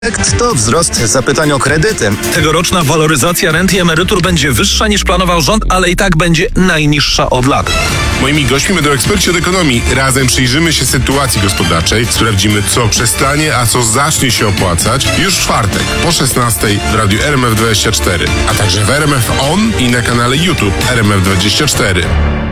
Efekt to wzrost zapytań o kredyty. Tegoroczna waloryzacja rent i emerytur będzie wyższa niż planował rząd, ale i tak będzie najniższa od lat. Moimi gośćmi będą eksperci od ekonomii. Razem przyjrzymy się sytuacji gospodarczej, sprawdzimy, co przestanie, a co zacznie się opłacać już w czwartek po 16 w radiu RMF24, a także w RMF On i na kanale YouTube RMF24.